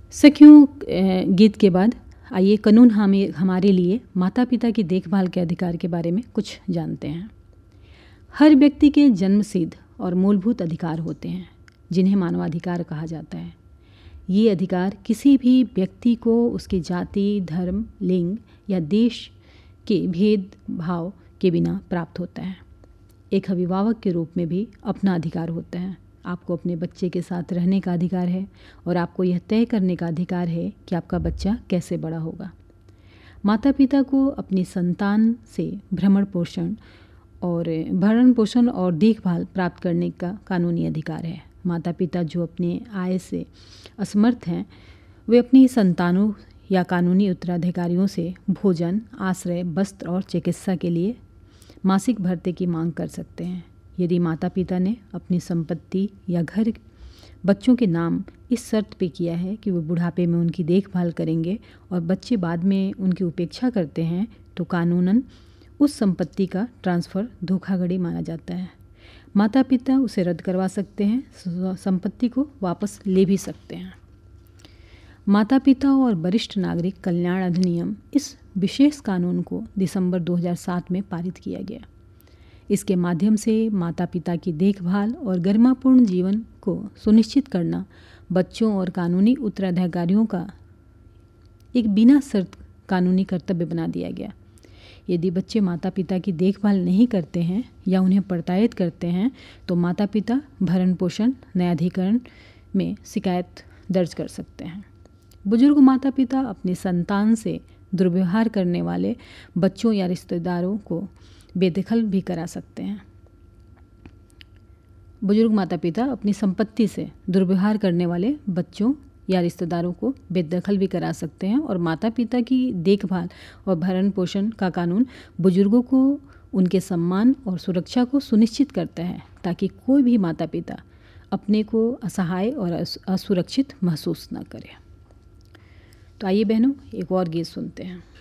सखियों, गीत के बाद आइए कानून हमारे लिए माता पिता की देखभाल के अधिकार के बारे में कुछ जानते हैं। हर व्यक्ति के जन्मसिद्ध और मूलभूत अधिकार होते हैं जिन्हें मानवाधिकार कहा जाता है। ये अधिकार किसी भी व्यक्ति को उसकी जाति, धर्म, लिंग या देश के भेदभाव के बिना प्राप्त होता है। एक अभिभावक के रूप में भी अपना अधिकार होता है। आपको अपने बच्चे के साथ रहने का अधिकार है और आपको यह तय करने का अधिकार है कि आपका बच्चा कैसे बड़ा होगा। माता पिता को अपनी संतान से भरण पोषण और देखभाल प्राप्त करने का कानूनी अधिकार है। माता पिता जो अपने आय से असमर्थ हैं, वे अपनी संतानों या कानूनी उत्तराधिकारियों से भोजन, आश्रय, वस्त्र और चिकित्सा के लिए मासिक भत्ते की मांग कर सकते हैं। यदि माता पिता ने अपनी संपत्ति या घर बच्चों के नाम इस शर्त पे किया है कि वो बुढ़ापे में उनकी देखभाल करेंगे और बच्चे बाद में उनकी उपेक्षा करते हैं, तो कानूनन उस संपत्ति का ट्रांसफ़र धोखाधड़ी माना जाता है। माता पिता उसे रद्द करवा सकते हैं, संपत्ति को वापस ले भी सकते हैं। माता पिता और वरिष्ठ नागरिक कल्याण अधिनियम, इस विशेष कानून को दिसंबर 2007 में पारित किया गया। इसके माध्यम से माता पिता की देखभाल और गरिमापूर्ण जीवन को सुनिश्चित करना बच्चों और कानूनी उत्तराधिकारियों का एक बिना शर्त कानूनी कर्तव्य बना दिया गया। यदि बच्चे माता पिता की देखभाल नहीं करते हैं या उन्हें प्रताड़ित करते हैं, तो माता पिता भरण पोषण न्यायाधिकरण में शिकायत दर्ज कर सकते हैं। बुजुर्ग माता पिता अपनी संतान से दुर्व्यवहार करने वाले बच्चों या रिश्तेदारों को बेदखल भी करा सकते हैं। बुजुर्ग माता पिता अपनी संपत्ति से दुर्व्यवहार करने वाले बच्चों या रिश्तेदारों को बेदखल भी करा सकते हैं। और माता पिता की देखभाल और भरण पोषण का कानून बुजुर्गों को उनके सम्मान और सुरक्षा को सुनिश्चित करता है, ताकि कोई भी माता पिता अपने को असहाय और असुरक्षित महसूस न करे। तो आइए बहनों, एक और गीत सुनते हैं।